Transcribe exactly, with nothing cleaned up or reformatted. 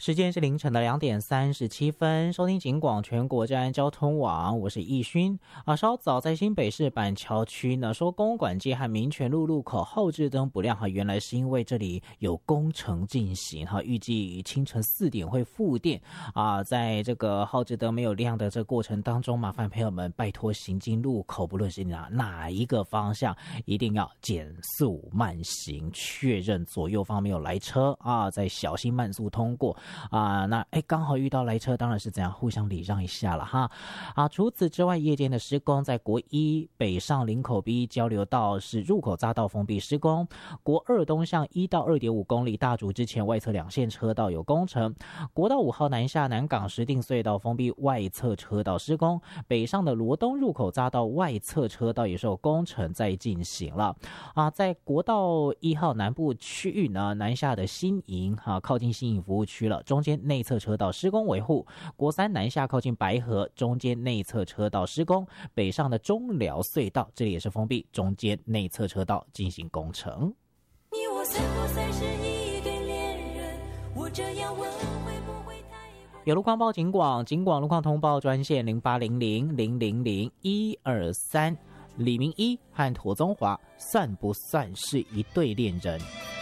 时间是凌晨的两点三十七分，收听警广全国治安交通网，我是易勋啊。稍早在新北市板桥区呢，说公馆街和民权路路口后置灯不亮哈，原来是因为这里有工程进行哈，预计清晨四点会复电啊。在这个后置灯没有亮的这个过程当中，麻烦朋友们拜托行经路口，不论是哪哪一个方向，一定要减速慢行，确认左右方没有来车啊，再小心慢速通过。啊，那哎，刚好遇到来车，当然是怎样互相礼让一下了哈。啊，除此之外，夜间的施工在国一北上林口 B 交流道是入口匝道封闭施工，国二东向一到二点五公里大竹之前外侧两线车道有工程，国道五号南下南港石碇隧道封闭外侧车道施工，北上的罗东入口匝道外侧车道也是有工程在进行了。啊，在国道一号南部区域呢，南下的新营啊，靠近新营服务区了。中间内侧车道施工维护，国三南下靠近白河，中间内侧车道施工，北上的中寮隧道这里也是封闭，中间内侧车道进行工程。你我算不算是一对恋人？我这样问会不会太过？有路况报警广，警广路况通报专线零八零零零零零一二三，李明一和涂宗华算不算是一对恋人？